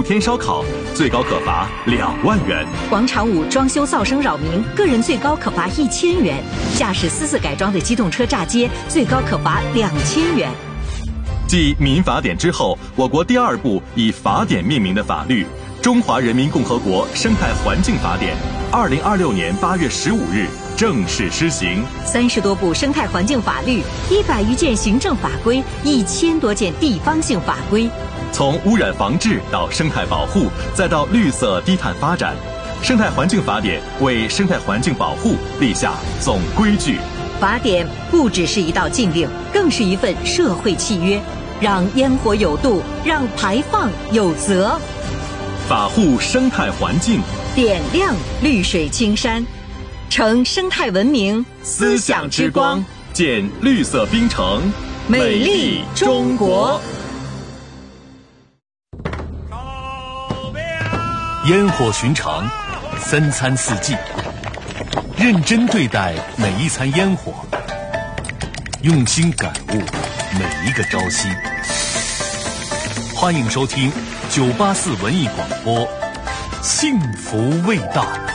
天烧烤，最高可罚2万元； 广场舞装修噪声扰民，个人最高可罚1000元；驾驶私自改装的机动车炸街，最高可罚2000元。 继民法典之后，我国第2部以法典命名的法律《中华人民共和国生态环境法典》，2026年8月15日正式施行。 30多部生态环境法律，100余件行政法规，1000多件地方性法规。 从污染防治到生态保护，再到绿色低碳发展，生态环境法典为生态环境保护立下总规矩。 法典不只是一道禁令，更是一份社会契约，让烟火有度，让排放有责。 法护生态环境， 点亮绿水青山，乘生态文明思想之光， 建绿色冰城， 美丽中国。 烟火寻常，3餐4季，认真对待每一餐烟火，用心感悟每一个朝夕。欢迎收听984文艺广播，幸福味道。